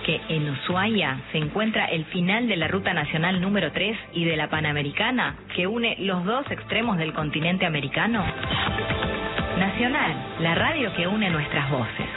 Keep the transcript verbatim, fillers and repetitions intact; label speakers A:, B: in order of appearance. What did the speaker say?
A: que en Ushuaia se encuentra el final de la Ruta Nacional número tres y de la Panamericana, que une los dos extremos del continente americano? Nacional, la radio que une nuestras voces.